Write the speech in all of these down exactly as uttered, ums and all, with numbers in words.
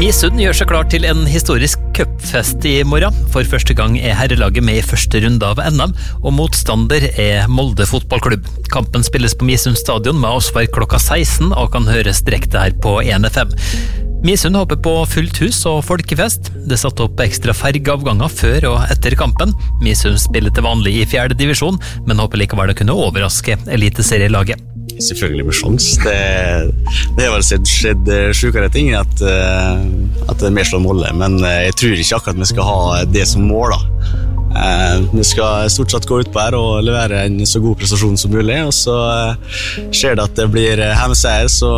Misund gjør seg klar til en historisk cupfest i morgen. For første gang er herrelaget med i første runde av N M, og motstander er Molde fotballklubb. Kampen spilles på Misund stadion med avspark klokka seksten og kan høres direkte her på en F M. Misund håper på fullt hus og folkefest. Det er satt opp ekstra fergeavganger før og etter kampen. Misund spiller til vanlig i fjerde divisjon, men håper likevel å kunne overraske eliteserielaget. Selvfølgelig med sjans. Det, det har vel skjedd, skjedd sjukere ting at, at det er mer slår Molde, men jeg tror ikke akkurat vi skal ha det som mål da. Vi skal stort sett gå ut på her og levere en så god prestasjon som mulig, og så skjer det at det blir hjemmeseier, så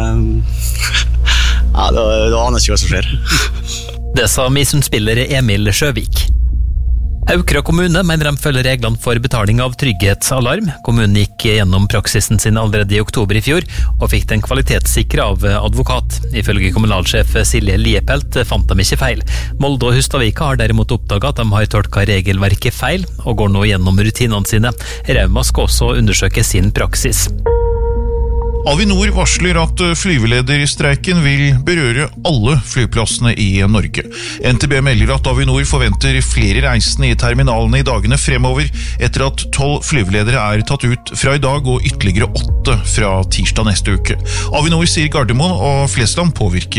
ja, da, da aner jeg ikke hva som skjer. Det sa Misund-spiller Emil Sjøvik. Aukra kommune mener de følger reglene for betaling av trygghetsalarm. Kommunen gikk gjennom praksisen sin allerede i oktober i fjor, og fikk den kvalitetssikret av advokat. Ifølge kommunalsjef Silje Liepelt fant de ikke feil. Molde og Hustadvika har derimot oppdaget at de har tolket regelverket feil, og går nå gjennom rutinene sine. Rauma skal også undersøke sin praksis. Avinor varsler at flyvelederstreiken vil berøre alle flyplassene i Norge. N T B melder at Avinor forventer flere reisende i terminalene i dagene fremover, etter at tolv flyveledere er tatt ut fra i dag og ytterligere åtte fra tirsdag neste uke. Avinor sier Gardermoen og Flesland påvirker